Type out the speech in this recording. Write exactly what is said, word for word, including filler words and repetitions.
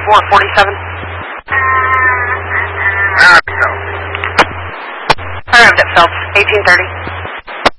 four forty-seven. There we go. Arrived at Phelps, eighteen thirty.